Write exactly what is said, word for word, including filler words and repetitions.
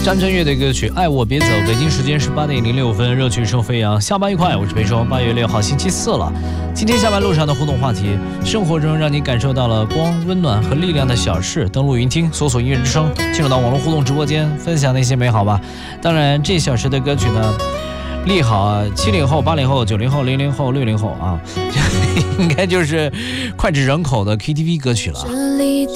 张震岳的歌曲《爱我别走》，北京时间是八点零六分，热曲声飞扬，下班愉快，我是裴双。八月六号星期四了，今天下班路上的互动话题，生活中让你感受到了光、温暖和力量的小事，登录云听，搜索音乐之声，进入到网络互动直播间，分享那些美好吧。当然，这小时的歌曲呢，利好啊，七零后、八零后、九零后、零零后、六零后啊，应该就是脍炙人口的 K T V 歌曲了。